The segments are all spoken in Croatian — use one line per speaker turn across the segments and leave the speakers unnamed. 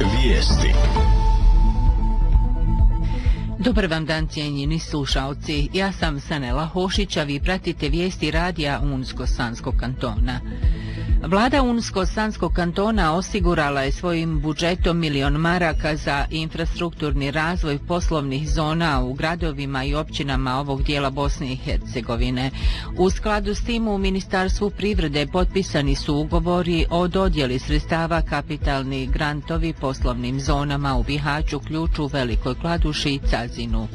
Vijesti.
Dobar vam dan, cijenjeni slušalci. Ja sam Sanela Hošić, a vi pratite vijesti radija Unsko-Sanskog kantona. Vlada Unsko-Sanskog kantona osigurala je svojim budžetom 1 milion maraka za infrastrukturni razvoj poslovnih zona u gradovima i općinama ovog dijela Bosne i Hercegovine. U skladu s tim u Ministarstvu privrede potpisani su ugovori o dodjeli sredstava kapitalni grantovi poslovnim zonama u Bihaću, Ključu, Velikoj Kladuši i Cazinu.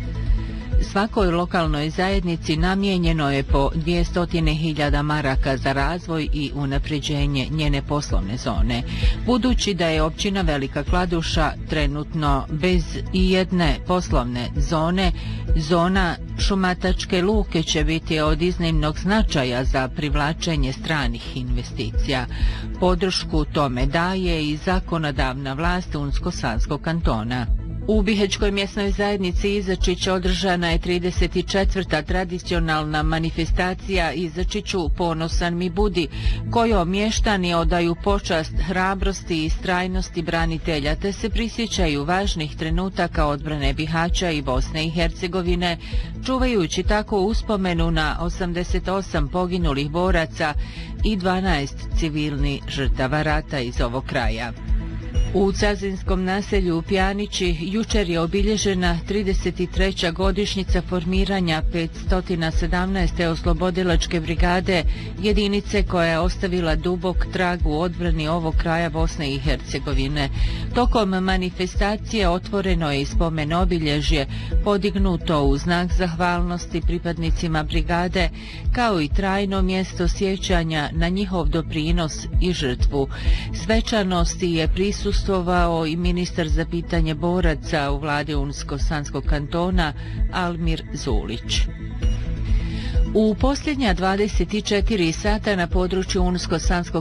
Svakoj lokalnoj zajednici namijenjeno je po 200.000 maraka za razvoj i unapređenje njene poslovne zone. Budući da je općina Velika Kladuša trenutno bez ijedne poslovne zone, zona Šumatačke luke će biti od iznimnog značaja za privlačenje stranih investicija. Podršku tome daje i zakonodavna vlast Unsko-Sanskog kantona. U Bihaćkoj mjesnoj zajednici Izačić održana je 34. tradicionalna manifestacija Izačiću ponosan mi budi, kojom mještani odaju počast hrabrosti i strajnosti branitelja, te se prisjećaju važnih trenutaka odbrane Bihaća i Bosne i Hercegovine, čuvajući tako uspomenu na 88 poginulih boraca i 12 civilnih žrtava rata iz ovog kraja. U cazinskom naselju u Pjanići jučer je obilježena 33. godišnjica formiranja 517. oslobodilačke brigade, jedinice koja je ostavila dubok trag u odbrani ovog kraja Bosne i Hercegovine. Tokom manifestacije otvoreno je i spomen obilježje, podignuto u znak zahvalnosti pripadnicima brigade, kao i trajno mjesto sjećanja na njihov doprinos i žrtvu. Svečanosti je prisustvovao i ministar za pitanje boraca u vladi Unsko-Sanskog kantona Almir Zulić. U posljednja 24 sata na području Unsko-Sanskog